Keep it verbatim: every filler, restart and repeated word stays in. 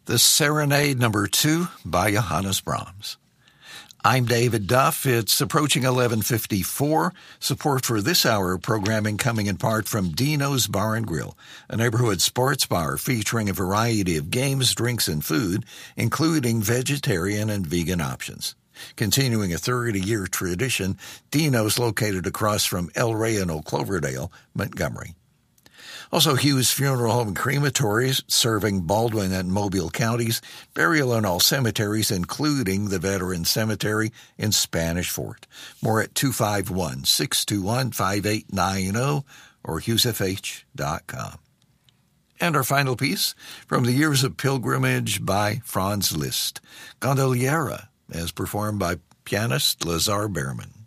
The Serenade Number Two by Johannes Brahms. I'm David Duff. It's approaching eleven fifty-four. Support for this hour of programming coming in part from Dino's Bar and Grill, a neighborhood sports bar featuring a variety of games, drinks, and food, including vegetarian and vegan options. Continuing a thirty-year tradition, Dino's located across from El Rey and Old Cloverdale, Montgomery. Also, Hughes Funeral Home and Crematories, serving Baldwin and Mobile counties, burial in all cemeteries, including the Veteran Cemetery in Spanish Fort. More at two five one, six two one, five eight nine zero or hughes f h dot com. And our final piece, From the Years of Pilgrimage by Franz Liszt, Gondoliera, as performed by pianist Lazar Behrman.